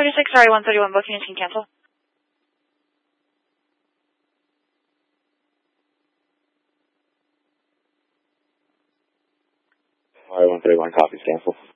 136, sorry, 131 booking, you can cancel. Sorry, 131, copies, cancel.